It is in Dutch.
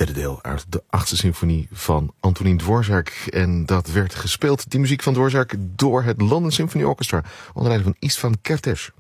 derde deel uit de 8e symfonie van Antonín Dvořák. En dat werd gespeeld, die muziek van Dvořák, door het London Symphony Orchestra onder leiding van Istvan Kertész.